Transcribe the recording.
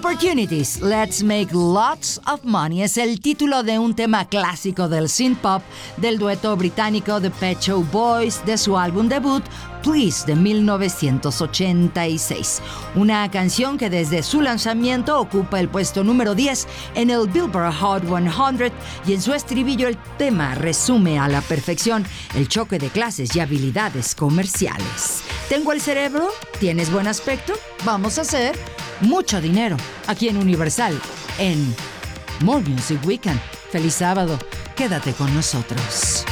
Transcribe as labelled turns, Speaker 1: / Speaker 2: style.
Speaker 1: Opportunities, Let's Make Lots of Money es el título de un tema clásico del synth pop del dueto británico The Pet Shop Boys de su álbum debut Please de 1986. Una canción que desde su lanzamiento ocupa el puesto número 10 en el Billboard Hot 100 y en su estribillo el tema resume a la perfección el choque de clases y habilidades comerciales. ¿Tengo el cerebro? ¿Tienes buen aspecto? Vamos a hacer mucho dinero aquí en Universal en More Music Weekend. Feliz sábado, quédate con nosotros.